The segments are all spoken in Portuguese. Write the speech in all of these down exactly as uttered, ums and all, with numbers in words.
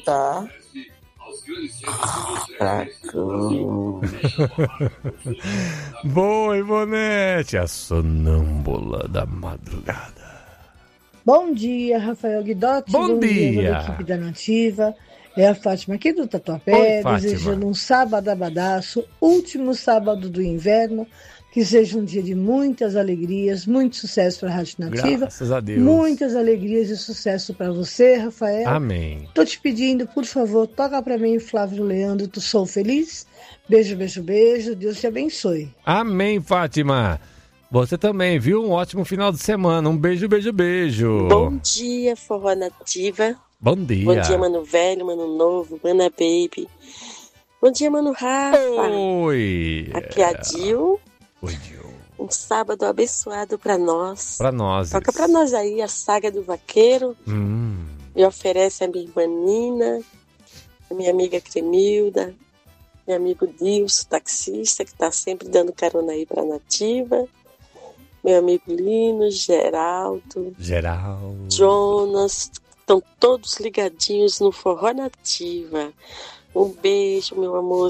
voltar pra cama. Boa, Ivonete, a sonâmbula da madrugada. Bom dia, Rafael Guidotti. Bom, Bom dia. dia da equipe da Nativa. É a Fátima aqui do Tatuapé, Oi, desejando um sábado abadaço, último sábado do inverno, que seja um dia de muitas alegrias, muito sucesso para a Rádio Nativa. Graças a Deus. Muitas alegrias e sucesso para você, Rafael. Amém. Tô te pedindo, por favor, toca para mim, Flávio Leandro, Tu Sou Feliz. Beijo, beijo, beijo. Deus te abençoe. Amém, Fátima. Você também, viu? Um ótimo final de semana. Um beijo, beijo, beijo. Bom dia, Forró Nativa. Bom dia. Bom dia, Mano Velho, Mano Novo, Mana Baby. Bom dia, Mano Rafa. Oi. Aqui é a Dil. Oi, Dil. Um sábado abençoado pra nós. Pra nós. Toca pra nós aí a Saga do Vaqueiro. Hum. Me oferece a minha irmã Nina, a minha amiga Cremilda, meu amigo Dilson, taxista, que tá sempre dando carona aí pra Nativa. Meu amigo Lino, Geraldo. Geraldo. Jonas. Estão todos ligadinhos no Forró Nativa. Um beijo, meu amor.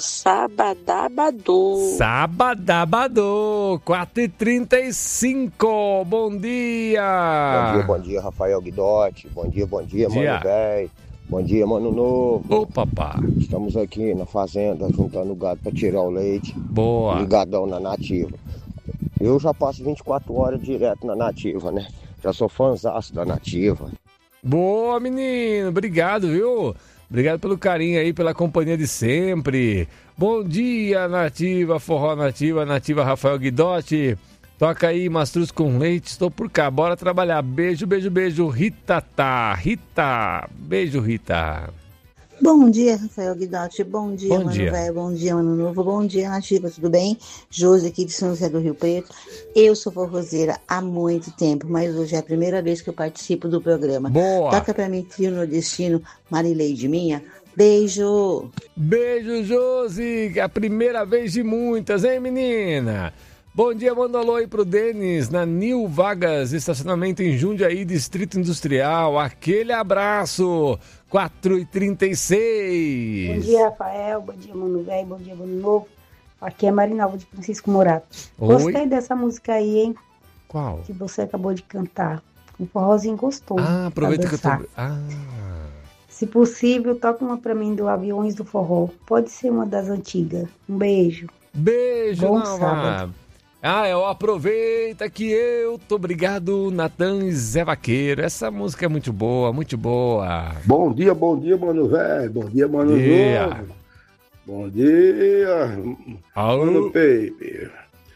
Sabadabadô. Sabadabadô. quatro e trinta e cinco. Bom dia. Bom dia, bom dia, Rafael Guidotti. Bom dia, bom dia, dia. Mano Velho. Bom dia, Mano Novo. Ô, papá. Estamos aqui na fazenda, juntando o gado para tirar o leite. Boa. Ligadão na Nativa. Eu já passo vinte e quatro horas direto na Nativa, né? Já sou fãzaço da Nativa. Boa, menino. Obrigado, viu? Obrigado pelo carinho aí, pela companhia de sempre. Bom dia, Nativa, Forró Nativa, Nativa Rafael Guidotti. Toca aí, Mastruz com leite, estou por cá, bora trabalhar. Beijo, beijo, beijo, Rita, tá. Rita, beijo, Rita. Bom dia, Rafael Guidotti. Bom dia, Bom Mano dia. Velho. Bom dia, Mano Novo. Bom dia, Nativa. Tudo bem? Josi aqui de São José do Rio Preto. Eu sou forrozeira há muito tempo, mas hoje é a primeira vez que eu participo do programa. Boa. Toca pra mim, Trio Nordestino, Marileide minha. Beijo. Beijo, Josi. É a primeira vez de muitas, hein, menina? Bom dia, manda alô aí pro Denis, na Nil Vagas, estacionamento em Jundiaí, Distrito Industrial. Aquele abraço. quatro e trinta e seis. Bom dia, Rafael. Bom dia, Mano Velho. Bom dia, Mano Novo. Aqui é Marinalva de Francisco Morato. Oi? Gostei dessa música aí, hein? Qual? Que você acabou de cantar. Um forrozinho gostoso. Ah, aproveita que eu tô... dançar. Ah. Se possível, toca uma pra mim do Aviões do Forró. Pode ser uma das antigas. Um beijo. Beijo, Bom Nalva. sábado. Ah, eu aproveita que eu tô obrigado, Natan e Zé Vaqueiro. Essa música é muito boa, muito boa. Bom dia, bom dia, Mano Velho. Bom dia, Mano Dia. Novo. Bom dia, Alô. Mano Pepe.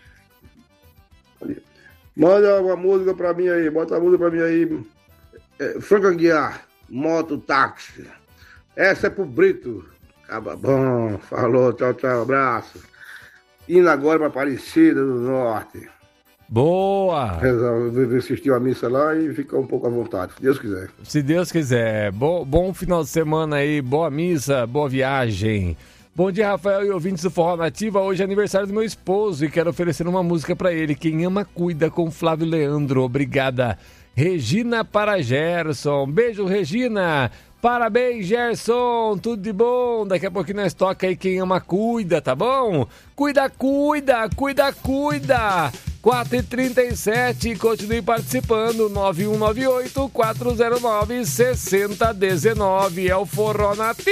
Manda uma música pra mim aí, bota a música pra mim aí. É, Franco Aguiar, Moto Táxi. Essa é pro Brito. Acaba bom, falou, tchau, tchau, abraço. Indo agora pra Aparecida do Norte. Boa! Resolve assistir a missa lá e ficar um pouco à vontade, se Deus quiser. Se Deus quiser. Bom, bom final de semana aí, boa missa, boa viagem. Bom dia, Rafael e ouvintes do Forró Nativa. Hoje é aniversário do meu esposo e quero oferecer uma música pra ele. Quem ama, cuida, com Flávio Leandro. Obrigada. Regina para Gerson. Beijo, Regina. Parabéns, Gerson, tudo de bom. Daqui a pouquinho nós toca aí Quem Ama Cuida, tá bom? Cuida, cuida, cuida, cuida. quatro e trinta e sete, continue participando. nove um nove oito, quatro zero nove, seis zero um nove. É o Forró Nativa.